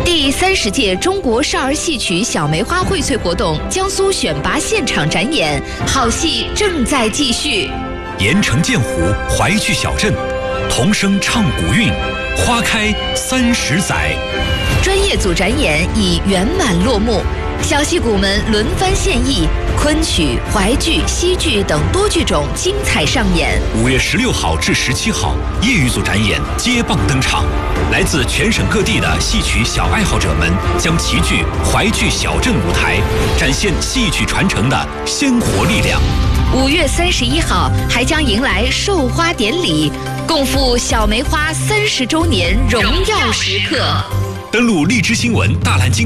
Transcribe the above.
第30届中国少儿戏曲小梅花荟萃活动江苏选拔现场展演，好戏正在继续。 盐城剑湖怀剧小镇，童声唱古韵，花开30载。 专业组展演已圆满落幕，小戏骨们轮番献艺，昆曲、淮剧、戏剧等多剧种精彩上演。 5月16号至17号，业余组展演接棒登场，来自全省各地的戏曲小爱好者们将齐聚淮剧小镇舞台，展现戏曲传承的鲜活力量。 5月31号还将迎来授花典礼，共赴小梅花30周年荣耀时刻。 登录荔枝新闻大蓝鲸